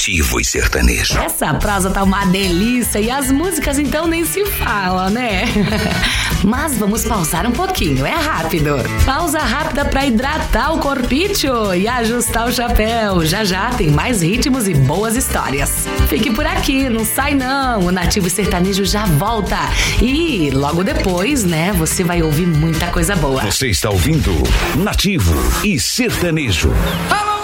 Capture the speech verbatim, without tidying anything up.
Nativo e sertanejo. Essa prosa tá uma delícia e as músicas então nem se falam, né? Mas vamos pausar um pouquinho, é rápido. Pausa rápida pra hidratar o corpício e ajustar o chapéu. Já já tem mais ritmos e boas histórias. Fique por aqui, não sai não. O Nativo e Sertanejo já volta. E logo depois, né, você vai ouvir muita coisa boa. Você está ouvindo Nativo e Sertanejo.